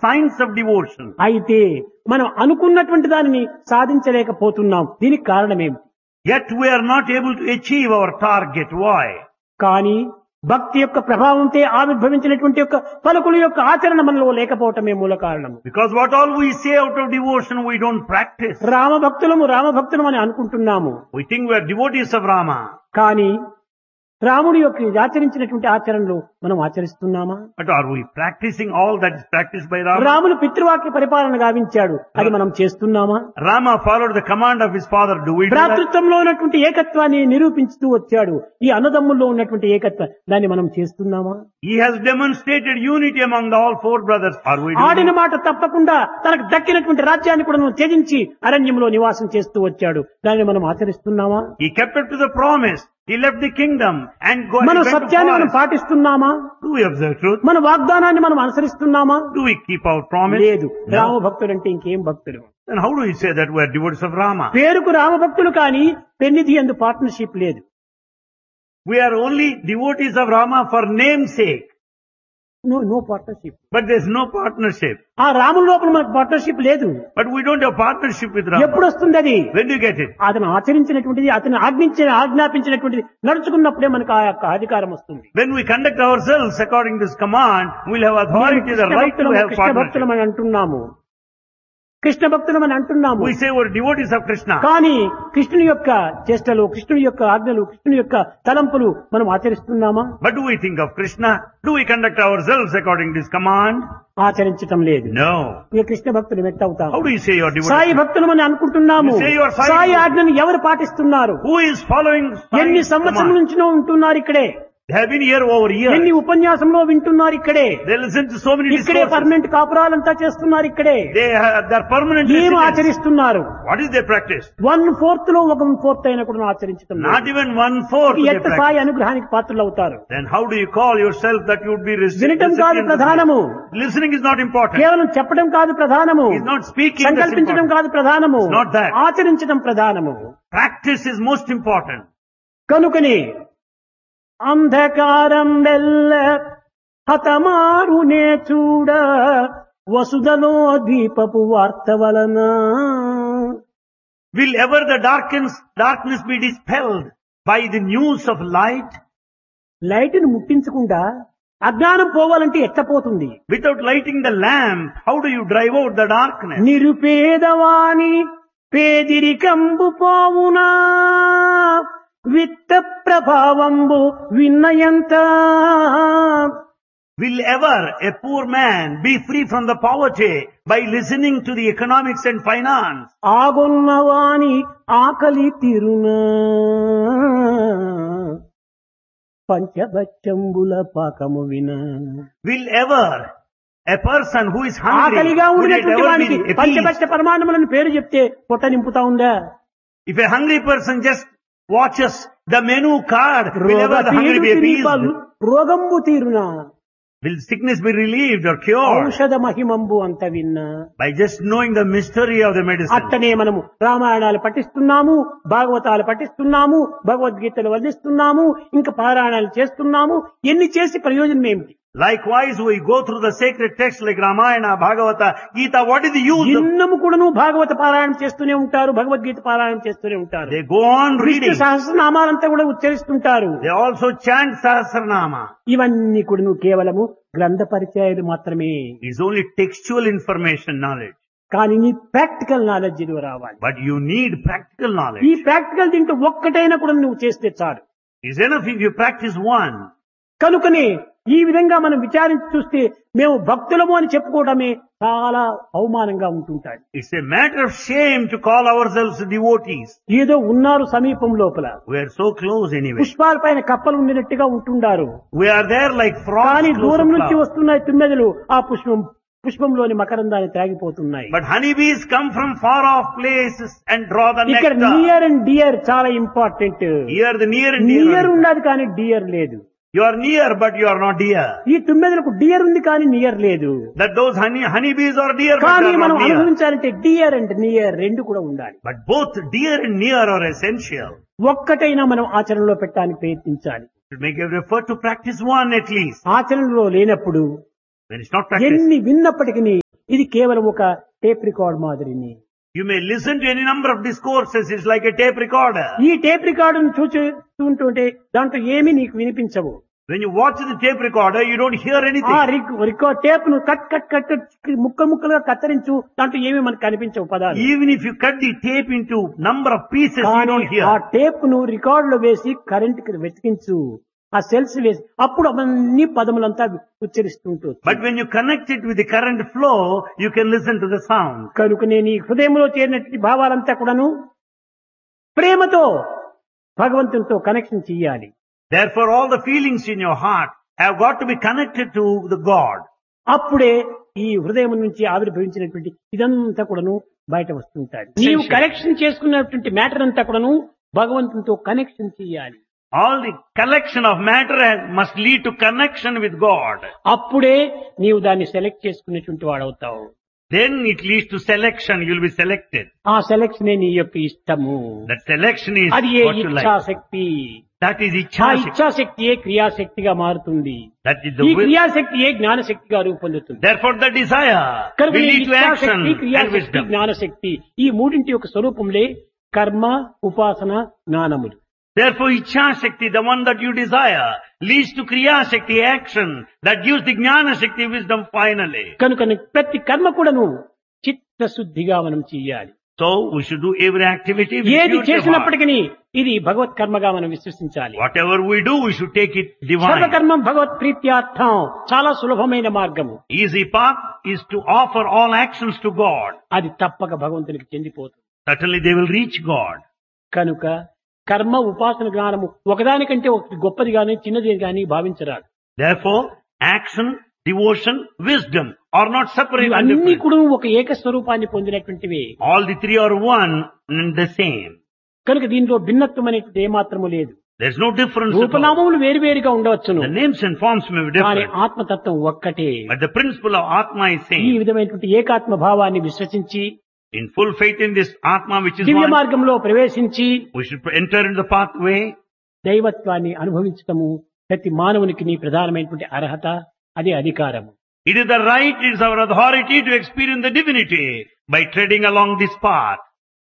science of devotion. అయితే మనం అనుకున్నటువంటి దానిని సాధించలేకపోతున్నాం. దీనికి కారణమేమి? Yet we are not able to achieve our target. Why? కానీ భక్తి యొక్క ప్రభావంతో ఆవిర్భవించినటువంటి యొక్క పలుకుల యొక్క ఆచరణ మనలో లేకపోవటమే మూల కారణం. Because what all we say out of devotion we don't practice. రామభక్తులము అని అనుకుంటున్నాము. We think we are devotees of Rama. కానీ రాముడి యొక్క ఆచరించినటువంటి ఆచరణలు మనం ఆచరిస్తున్నామా? But are we practicing all that is practiced by Rama? రాముడు పితృవాక్య పరిపాలన గావించాడు, అది మనం చేస్తున్నామా? Rama followed the command of his father. Do we do that? భ్రాతృత్వంలో ఉన్నటువంటి ఏకత్వాన్ని నిరూపించుతూ వచ్చాడు. ఈ అన్నదమ్ముల్లో ఉన్నటువంటి ఏకత్వం దాన్ని మనం చేస్తున్నామా? He has demonstrated unity among the all four brothers. Are we doing ఆడిన that? మాట తప్పకుండా తనకు దక్కినటువంటి రాజ్యాన్ని కూడా త్యజించి అరణ్యంలో నివాసం చేస్తూ వచ్చాడు. దాన్ని మనం ఆచరిస్తున్నామా? He kept up to the promise. He left the kingdom and మన went to సత్యాన్ని మనం forest. పాటిస్తున్నామా? Do we observe truth? మన వాగ్దానాన్ని మనం అనుసరిస్తున్నామా? Do we keep our promise? లేదు. No. రామ భక్తుడు అంటే ఇంకేం భక్తుడు? Then how do we say that we are devotees of Rama? పేరుకు రామ భక్తులు కానీ పెన్నిధి అందు పార్ట్నర్షిప్ లేదు. We are only devotees of Rama for name's sake. No partnership. But there's no partnership. ఆ రాముల లోపల మనకు పార్ట్నర్షిప్ లేదు. But we don't have partnership with Rama. ఎప్పుడు వస్తుంది అది? When do you get it? అతను ఆచరించినటువంటిది, అతను ఆజ్ఞాపించినటువంటిది నడుచుకున్నప్పుడే మనకు ఆ యొక్క అధికారం వస్తుంది. When we conduct ourselves according to this command, we'll have authority, the right to have Krishna భక్తులం partnership. అని అంటున్నాము. కృష్ణ భక్తులం అని అంటున్నాము. We say we're devotees of Krishna. కానీ కృష్ణుని యొక్క చేష్టలు, కృష్ణుని యొక్క ఆజ్ఞలు, కృష్ణుని యొక్క తలంపులు మనం ఆచరిస్తున్నామా? But do we think of Krishna? Do we conduct ourselves according to this command? ఆచరించటం లేదు. No. ఇక కృష్ణ భక్తులు ఎట్ట అవుతాం? How do you say you're Sai devotees? భక్తులం అని అనుకుంటున్నాము. You say you are Sai Sai devotee. ఆజ్ఞను ఎవరు పాటిస్తున్నారు? Who is following ఎన్ని Sai's సంవత్సరం command? నుంచినో ఉంటున్నారు ఇక్కడే. They have been here over ఎన్ని years. ఉపన్యాసంలో వింటున్నారు ఇక్కడే. They listen to so many ఇక్కడే discourses. పర్మనెంట్ కాపురాలంతా చేస్తున్నారు ఇక్కడే. They're permanent ఏం residents. ఆచరిస్తున్నారు? What is their practice? 1/4 లో 1/4 అయినా కూడా ఆచరించడం లేదు. Not even 1/4 they ఎట్ట practice. సాయి అనుగ్రహానికి పాత్రలు అవుతారు? Then how do you call yourself that you would be వినటం కాదు recipient of ప్రధానము. this? Listening is not important. కేవలం చెప్పడం కాదు ప్రధానము. He's not speaking. That's సంకల్పించడం important. కాదు ప్రధానము. It's not that. ఆచరించడం ప్రధానము. Practice is most important. కనుకని అంధకారం వెల్ల హతమారునే చూడ వసుధలో దీపపు వార్త వలన. Will ever the darkness be dispelled by the news of light? Light ను ముట్టించకుండా అజ్ఞానం పోవాలంటే ఎట్టపోతుంది? Without lighting the lamp, how do you drive out the darkness? నిరుపేదవాణి పేదిరికంబు పోవునా విత్త ప్రభావంబు విన్నయంత. Will ever a poor man be free from the poverty by listening to the economics and finance? ఆగొన్నవాని ఆకలి తీరునా పంచభక్షంబుల పాకము వినా. Will ever a person who is hungry, ఆకలిగా would it ఉన్నటువంటి ever వానికి be appeased? పంచభక్ష పరిమాణములను పేరు చెప్తే పొట్ట నింపుతా ఉందా? If a hungry person just watches the menu card, will ever the hungry be appeased? రోగంబు తీరునా Will sickness be relieved or cured ఔషధ మహిమంబు అంత విన్నా. by just knowing the mystery of the medicine? అట్టనే మనము రామాయణాలు పఠిస్తున్నాము, భాగవతాలు పఠిస్తున్నాము, భగవద్గీతలు వర్ణిస్తున్నాము, ఇంకా పారాయణాలు చేస్తున్నాము. ఎన్ని చేసి ప్రయోజనం ఏమిటి? Likewise, we go through the sacred texts like Ramayana, Bhagavata, Gita. What is the use of? ఎన్నము కూడాను భాగవత పారాయణం చేస్తూనే ఉంటారు, భగవద్గీత పారాయణం చేస్తూనే ఉంటారు. They go on Vishnu reading. సహస్రనామాలంతా కూడా ఉచ్చరిస్తుంటారు. They also chant Sahasranama. ఇవన్నీ కూడా కేవలము గ్రంథ పరిచయాలు మాత్రమే. It's only textual information knowledge. కానీ నీ ప్రాక్టికల్ నాలెడ్జ్ రావాలి. But you need practical ఈ knowledge. ప్రాక్టికల్ దీంట్లో ఒక్కటైనా కూడా నువ్వు చేస్తే చాలు. It's enough if you practice one. కనుకనే ఈ విధంగా మనం విచారించి చూస్తే మేము భక్తులము అని చెప్పుకోవడమే చాలా అవమానంగా ఉంటుంటాయి. It's a matter of shame to call ourselves devotees. ఏదో ఉన్నారు సమీపం లోపల, We are so close anyway. పుష్పాల పైన కప్పలు ఉండినట్టుగా ఉంటుండారు. We are there like కానీ frogs close దూరం to నుంచి clouds. వస్తున్నాయి తుమ్మెదలు, ఆ పుష్పంలోని మకరందాన్ని త్రాగిపోతున్నాయి. But honeybees come from far off places and draw the ఇక్కడ nectar. నియర్ అండ్ డియర్ చాలా important. Here the near and near dear. ఉన్నది కానీ డియర్ లేదు. You are near but you are not dear. ఈ తుమ్మెదలకు dear ఉంది కానీ near లేదు. That those honeybees are dear but కానీ they are మనం not near. అనుభవించాలంటే dear and near రెండు కూడా ఉండాలి. But both dear and near are essential. ఒక్కటైనా మనం ఆచరణలో పెట్టడానికి ప్రయత్నించాలి. To make every effort to practice one at least. ఆచరణలో లేనప్పుడు When it's not practiced, ఎన్ని విన్నప్పటికీ ఇది కేవలం ఒక tape record మాదిరిని. You may listen to any number of discourses. It's like a tape recorder. ఈ టేప్ రికార్డును చూస్తుంటే దాంట్లో ఏమీ నీకు వినిపించవు. When you watch the tape recorder, you don't hear ఆ anything. రికార్డ్ టేప్ ను కట్ ముక్కలుగా కత్తిరించు, దాంట్లో ఏమీ మనకు కనిపించవు పదాలు. Even if you cut the tape into number of pieces, you కానీ don't hear. ఆ టేప్ ను రికార్డ్ లో వేసి కరెంట్ కి వెతికించు, ఆ సెల్స్ వేసి అప్పుడు అవన్నీ పదములంతా ఉచ్చరిస్తుంటుంది. But when you connect it with the current flow, you can listen to the sound. కనుక నేను ఈ హృదయంలో చేరినటువంటి భావాలంతా కూడాను ప్రేమతో భగవంతునితో కనెక్షన్ చెయ్యాలి. Therefore, all the feelings in your heart have got to be connected to the God. అప్పుడే ఈ హృదయం నుంచి ఆవిర్భవించినటువంటి ఇదంతా కూడాను బయట వస్తుంటాడు. నీవు కనెక్షన్ చేసుకున్నటువంటి మ్యాటర్ అంతా కూడాను భగవంతునితో కనెక్షన్ చెయ్యాలి. All the collection of matter must lead to connection with God. అప్పుడే నీవు దాన్ని సెలెక్ట్ చేసుకునేటువంటి వాడవుతావు. Then it leads to selection. You will be selected. ఆ సెలెక్షనే నీ యొక్క ఇష్టము. That selection is అది ఏ what you like. ఇచ్ఛాశక్తి. That is ఆ ichha. ఇచ్ఛాశక్తియే క్రియాశక్తిగా మారుతుంది. That is ఈ the will. క్రియాశక్తియే జ్ఞానశక్తిగా రూపొందుతుంది. Therefore, the desire కనుక will ఈ lead to action ఇచ్ఛాశక్తి, and క్రియాశక్తి, wisdom. జ్ఞానశక్తి ఈ మూడింటి యొక్క స్వరూపంలే కర్మ, ఉపాసన, జ్ఞానములు. Therefore, ichha shakti, the one that you desire, leads to kriya shakti, action that gives the jnana shakti, wisdom finally. కనుక ప్రతి కర్మ కూడాను చిత్తశుద్ధిగా మనం చెయ్యాలి. So, we should do every activity with ఏది purity of heart. చేసినప్పటికీ ఇది భగవత్ కర్మగా మనం విశ్వసించాలి. Whatever we do, we should take it divine. సర్వకర్మం భగవత్ ప్రీత్యార్థం చాలా సులభమైన మార్గము. Easy path is to offer all actions to God. అది తప్పక భగవంతునికి చెందిపోతుంది. Certainly they will reach God. కనుక కర్మ, ఉపాసన, జ్ఞానము ఒకదానికంటే ఒకటి గొప్పది గాని చిన్నది గాని భావించరాదు. Therefore, action, devotion, wisdom are not separate and అన్ని different. కూడా ఒక ఏక స్వరూపాన్ని పొందినటువంటివి. All the three are one and the same. కనుక దీనిలో భిన్నత్వం అనేటువంటి ఏమాత్రము లేదు. There's no difference at all. రూపనామములు వేరువేరుగా ఉండవచ్చును, The names and forms may be కానీ different. ఆత్మతత్వం ఒక్కటే. But the principle of Atma is ఈ same. విధమైనటువంటి ఏకాత్మ భావాన్ని విశ్వసించి In full faith in this Atma which is Divya one, మార్గంలో ప్రవేశించి we should enter in the pathway. దైవత్వాన్ని అనుభవించటము ప్రతి మానవునికి నీ ప్రధానమైనటువంటి అర్హత, అదే అధికారము. It is the right, it is our authority to experience the divinity by treading along this path.